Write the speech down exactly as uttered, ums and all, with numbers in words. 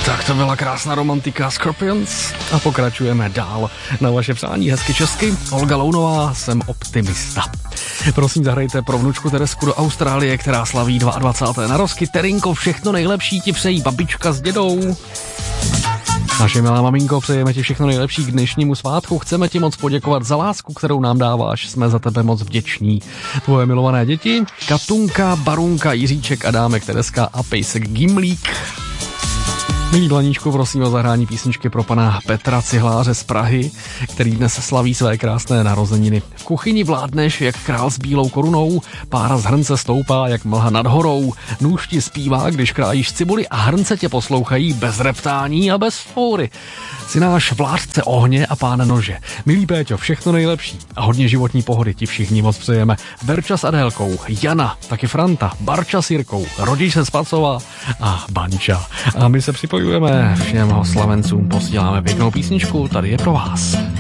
Tak to byla krásná romantika Scorpions a pokračujeme dál na vaše přání hezky česky. Olga Lounová, jsem optimista. Prosím, zahrajte pro vnučku Teresku do Austrálie, která slaví dvacátého druhého narozky. Terinko, všechno nejlepší ti přejí babička s dědou. Naše milá maminko, přejeme ti všechno nejlepší k dnešnímu svátku. Chceme ti moc poděkovat za lásku, kterou nám dáváš. Jsme za tebe moc vděční. Tvoje milované děti, Katunka, Barunka, Jiříček, Adámek, Tereska a pejsek Gimlík. Milí dlaníčku, prosím o zahrání písničky pro pana Petra Cihláře z Prahy, který dnes slaví své krásné narozeniny. V kuchyni vládneš jak král s bílou korunou, pára z hrnce stoupá jak mlha nad horou, nůž ti zpívá, když krájíš cibuli a hrnce tě poslouchají bez reptání a bez foury. Jsi náš vládce ohně a pán nože. Milý Péťo, všechno nejlepší a hodně životní pohody ti všichni moc přejeme. Verča s Adélkou, Jana, taky Franta, Barča s Jirkou, rodiče z Pacova a Banča. A my se připojíme všem slavencům, posíláme pěknou písničku, tady je pro vás.